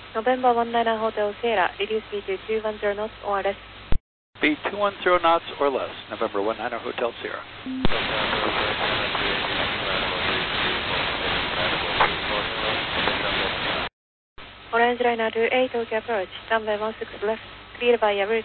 November 19 Hotel Sierra, reduce speed to 210 knots or less. Speed 210 knots or less, November 19 Hotel Sierra. Orange Liner to 8 Tokyo approach, runway 16 left, cleared by average.